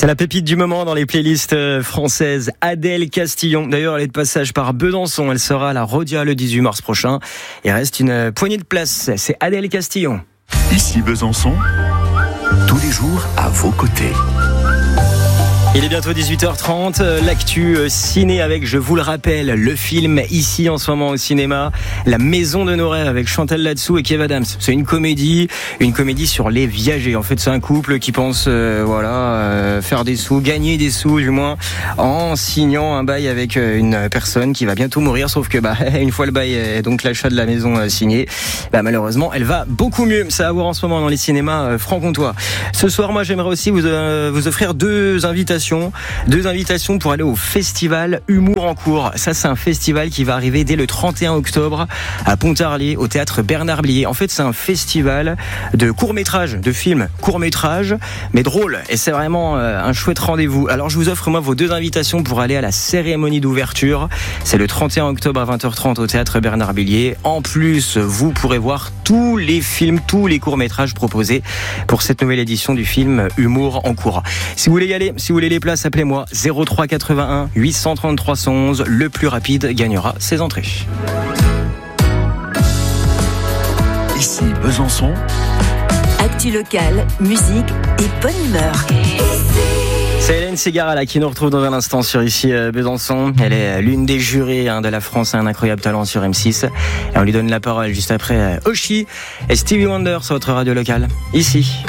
C'est la pépite du moment dans les playlists françaises. Adèle Castillon. D'ailleurs, elle est de passage par Besançon. Elle sera à la Rhodia le 18 mars prochain. Il reste une poignée de places. C'est Adèle Castillon. Ici Besançon, tous les jours à vos côtés. Il est bientôt 18h30, l'actu ciné avec, je vous le rappelle, le film ici en ce moment au cinéma, La Maison de nos rêves avec Chantal Latsou et Kev Adams. C'est une comédie sur les viagers. En fait, c'est un couple qui pense faire des sous, gagner des sous du moins, en signant un bail avec une personne qui va bientôt mourir. Sauf que une fois le bail et donc l'achat de la maison signé, malheureusement, elle va beaucoup mieux. Ça à voir en ce moment dans les cinémas franc-comtois. Ce soir, moi, j'aimerais aussi vous offrir deux invitations pour aller au festival Humour en cours. Ça, c'est un festival qui va arriver dès le 31 octobre à Pontarlier, au théâtre Bernard Blier. En fait, c'est un festival de courts-métrages, de films courts-métrages, mais drôles. Et c'est vraiment un chouette rendez-vous. Alors, je vous offre, moi, vos deux invitations pour aller à la cérémonie d'ouverture. C'est le 31 octobre à 20h30 au théâtre Bernard Blier. En plus, vous pourrez voir tous les films, tous les courts-métrages proposés pour cette nouvelle édition du film Humour en cours. Si vous voulez y aller, si vous voulez les places, appelez-moi 03 81 833 111. Le plus rapide gagnera ses entrées. Ici Besançon, actu locale, musique et bonne humeur. C'est Hélène Ségara qui nous retrouve dans un instant sur Ici Besançon. Elle est l'une des jurées de la France, un incroyable talent sur M6. Et on lui donne la parole juste après Oshi et Stevie Wonder sur votre radio locale. Ici.